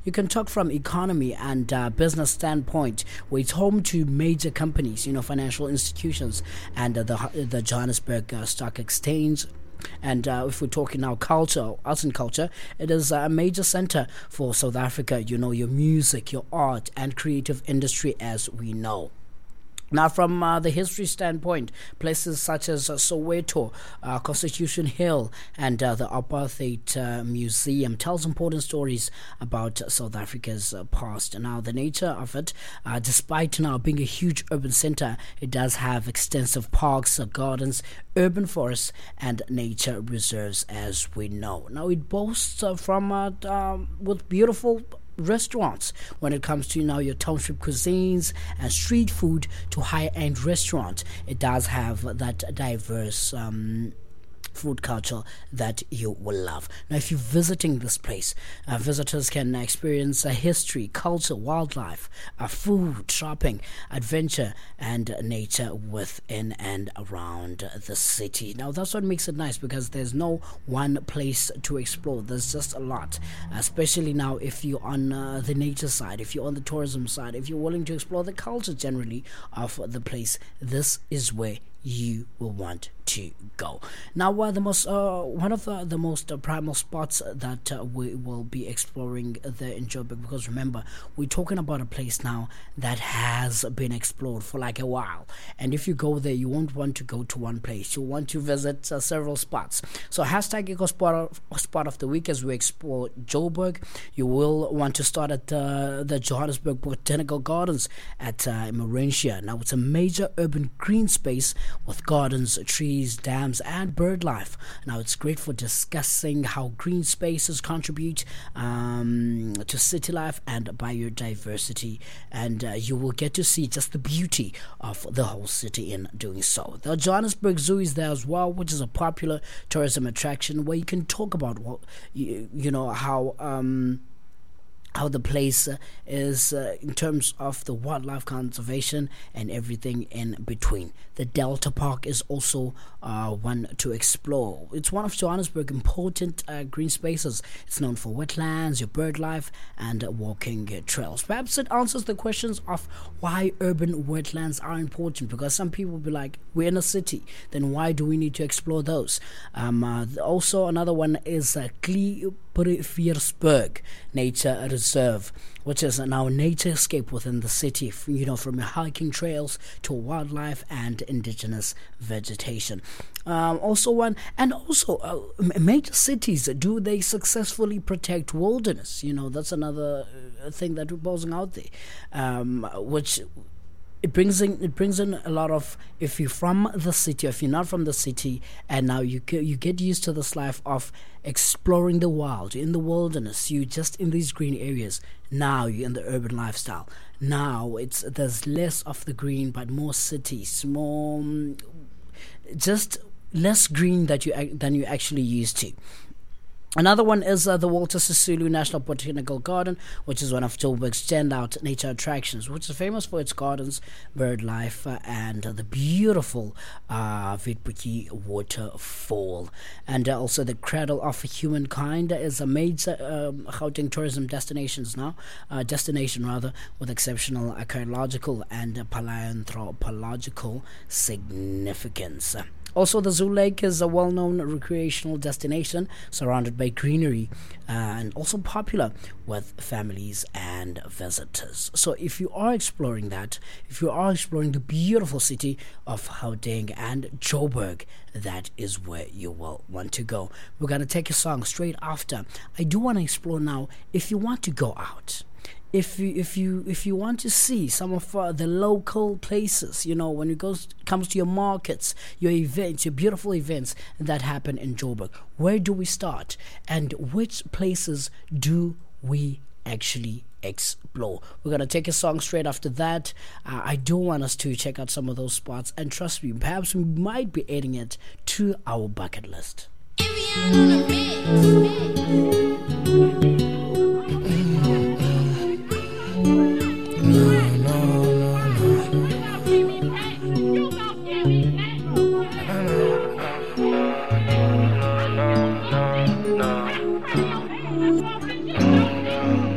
you can talk from economy and business standpoint, where it's home to major companies, financial institutions, and the Johannesburg Stock Exchange. And if we're talking now culture, arts and culture, it is a major center for South Africa. Your music, your art, and creative industry, as we know. Now, from the history standpoint, places such as Soweto, Constitution Hill, and the Apartheid Museum tells important stories about South Africa's past. Now, the nature of it, despite now being a huge urban center, it does have extensive parks, gardens, urban forests, and nature reserves, as we know. Now, it boasts with beautiful restaurants when it comes to your township cuisines and street food to high-end restaurants. It does have that diverse food culture that you will love. Now, if you're visiting this place, visitors can experience history, culture, wildlife, food, shopping, adventure, and nature within and around the city. Now, that's what makes it nice, because there's no one place to explore. There's just a lot, especially now if you're on the nature side, if you're on the tourism side, if you're willing to explore the culture generally of the place. This is where you will want to go. Now, the most one of the most primal spots that we will be exploring there in Joburg, because remember, we're talking about a place now that has been explored for like a while, and if you go there, you won't want to go to one place. You want to visit several spots. So hashtag Eco Spot of the Week as we explore Joburg. You will want to start at the Johannesburg Botanical Gardens at Mauritius. Now, it's a major urban green space with gardens, trees, dams, and bird life. Now, it's great for discussing how green spaces contribute to city life and biodiversity, and you will get to see just the beauty of the whole city in doing so. The Johannesburg Zoo is there as well, which is a popular tourism attraction where you can talk about how the place is in terms of the wildlife conservation and everything in between. The Delta Park is also one to explore. It's one of Johannesburg's important green spaces. It's known for wetlands, your bird life, and walking trails. Perhaps it answers the questions of why urban wetlands are important, because some people will be like, we're in a city, then why do we need to explore those? Also, another one is Kleipridgersberg Nature Reserve, which is now a nature escape within the city, from your hiking trails to wildlife and indigenous vegetation. Major cities, do they successfully protect wilderness? That's another thing that we're posing out there, which it brings in a lot of, if you're from the city, or if you're not from the city, and now you get used to this life of exploring the wild, you're in the wilderness, you just in these green areas. Now you're in the urban lifestyle. Now there's less of the green, but more cities, more just less green than you actually used to. Another one is the Walter Sisulu National Botanical Garden, which is one of Joburg's standout nature attractions, which is famous for its gardens, bird life, and the beautiful Vitbuki waterfall. And also the Cradle of Humankind is a major Gauteng tourism destination with exceptional archaeological and paleontological significance. Also, the Zoo Lake is a well-known recreational destination surrounded by greenery and also popular with families and visitors. So if you are exploring that, if you are exploring the beautiful city of Gauteng and Joburg, that is where you will want to go. We're going to take a song straight after. I do want to explore now, if you want to go out, if you want to see some of the local places, when it comes to your markets, your events, your beautiful events that happen in Joburg, where do we start, and which places do we actually explore? We're going to take a song straight after that. I do want us to check out some of those spots, and trust me, perhaps we might be adding it to our bucket list. If you wanna mix.